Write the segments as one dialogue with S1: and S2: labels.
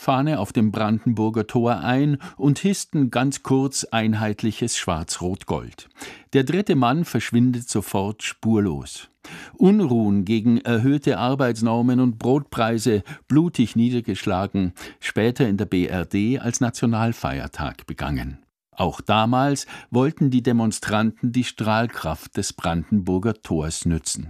S1: Eckfahne auf dem Brandenburger Tor ein und hissten ganz kurz einheitliches Schwarz-Rot-Gold. Der dritte Mann verschwindet sofort spurlos. Unruhen gegen erhöhte Arbeitsnormen und Brotpreise, blutig niedergeschlagen, später in der BRD als Nationalfeiertag begangen. Auch damals wollten die Demonstranten die Strahlkraft des Brandenburger Tors nützen.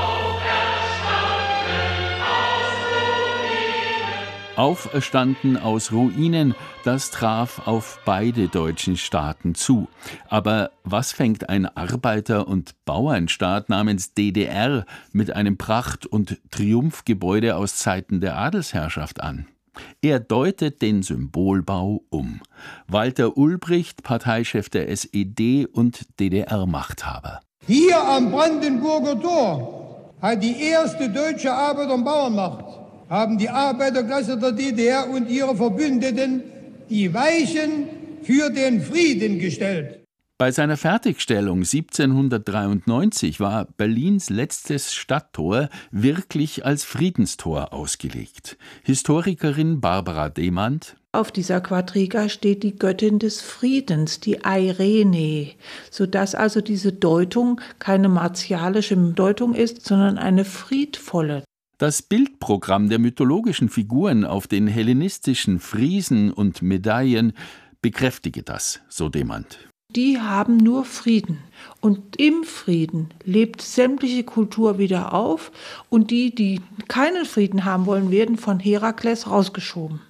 S1: Auferstanden aus Ruinen, das traf auf beide deutschen Staaten zu. Aber was fängt ein Arbeiter- und Bauernstaat namens DDR mit einem Pracht- und Triumphgebäude aus Zeiten der Adelsherrschaft an? Er deutet den Symbolbau um. Walter Ulbricht, Parteichef der SED und DDR-Machthaber.
S2: Hier am Brandenburger Tor hat die erste deutsche Arbeiter- und Bauernmacht, haben die Arbeiterklasse der DDR und ihre Verbündeten die Weichen für den Frieden gestellt.
S1: Bei seiner Fertigstellung 1793 war Berlins letztes Stadttor wirklich als Friedenstor ausgelegt. Historikerin Barbara Demand:
S3: Auf dieser Quadriga steht die Göttin des Friedens, die Eirene, sodass also diese Deutung keine martialische Deutung ist, sondern eine friedvolle.
S1: Das Bildprogramm der mythologischen Figuren auf den hellenistischen Friesen und Medaillen bekräftige das, so Demand.
S3: Die haben nur Frieden. Und im Frieden lebt sämtliche Kultur wieder auf. Und die, die keinen Frieden haben wollen, werden von Herakles rausgeschoben.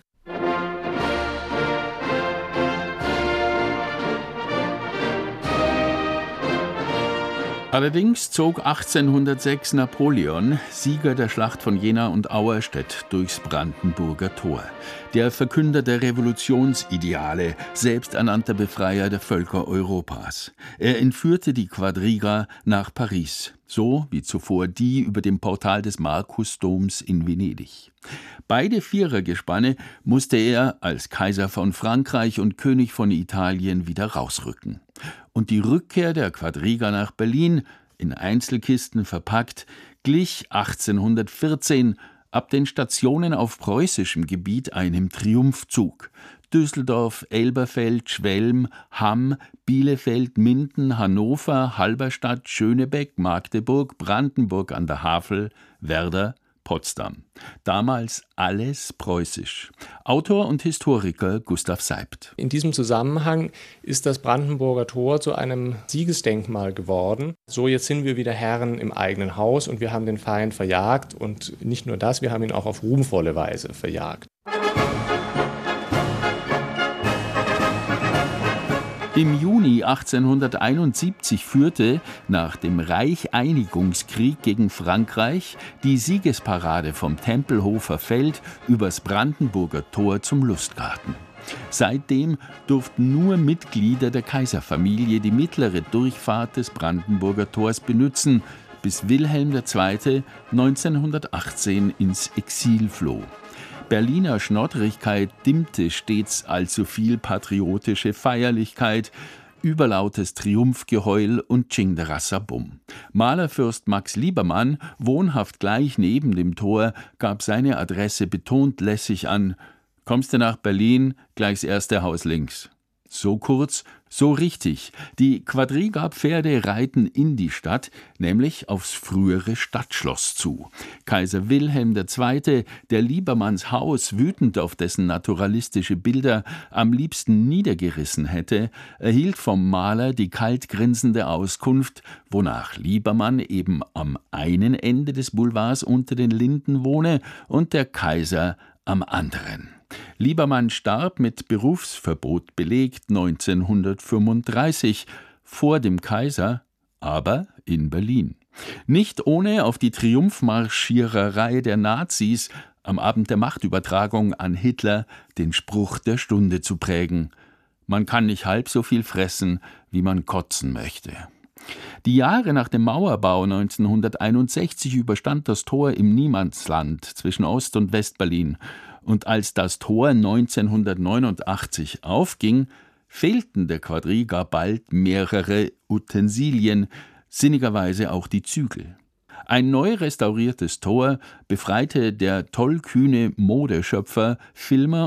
S1: Allerdings zog 1806 Napoleon, Sieger der Schlacht von Jena und Auerstedt, durchs Brandenburger Tor. Der Verkünder der Revolutionsideale, selbsternannter Befreier der Völker Europas. Er entführte die Quadriga nach Paris, so wie zuvor die über dem Portal des Markusdoms in Venedig. Beide Vierergespanne musste er als Kaiser von Frankreich und König von Italien wieder rausrücken. Und die Rückkehr der Quadriga nach Berlin, in Einzelkisten verpackt, glich 1814 ab den Stationen auf preußischem Gebiet einem Triumphzug. Düsseldorf, Elberfeld, Schwelm, Hamm, Bielefeld, Minden, Hannover, Halberstadt, Schönebeck, Magdeburg, Brandenburg an der Havel, Werder, Potsdam. Damals alles preußisch. Autor und Historiker Gustav Seibt.
S4: In diesem Zusammenhang ist das Brandenburger Tor zu einem Siegesdenkmal geworden. So, jetzt sind wir wieder Herren im eigenen Haus und wir haben den Feind verjagt. Und nicht nur das, wir haben ihn auch auf ruhmvolle Weise verjagt.
S1: Im Juni 1871 führte, nach dem Reicheinigungskrieg gegen Frankreich, die Siegesparade vom Tempelhofer Feld übers Brandenburger Tor zum Lustgarten. Seitdem durften nur Mitglieder der Kaiserfamilie die mittlere Durchfahrt des Brandenburger Tors benutzen, bis Wilhelm II. 1918 ins Exil floh. Berliner Schnoddrigkeit dimmte stets allzu viel patriotische Feierlichkeit, überlautes Triumphgeheul und Tschingderassabum. Malerfürst Max Liebermann, wohnhaft gleich neben dem Tor, gab seine Adresse betont lässig an: »Kommst du nach Berlin, gleichs erste Haus links.« So kurz, so richtig. Die Quadriga-Pferde reiten in die Stadt, nämlich aufs frühere Stadtschloss zu. Kaiser Wilhelm II., der Liebermanns Haus wütend auf dessen naturalistische Bilder am liebsten niedergerissen hätte, erhielt vom Maler die kalt grinsende Auskunft, wonach Liebermann eben am einen Ende des Boulevards unter den Linden wohne und der Kaiser am anderen. Liebermann starb mit Berufsverbot belegt 1935, vor dem Kaiser, aber in Berlin. Nicht ohne auf die Triumphmarschiererei der Nazis am Abend der Machtübertragung an Hitler den Spruch der Stunde zu prägen: Man kann nicht halb so viel fressen, wie man kotzen möchte. Die Jahre nach dem Mauerbau 1961 überstand das Tor im Niemandsland zwischen Ost- und Westberlin. Und als das Tor 1989 aufging, fehlten der Quadriga bald mehrere Utensilien, sinnigerweise auch die Zügel. Ein neu restauriertes Tor befreite der tollkühne Modeschöpfer, Filmer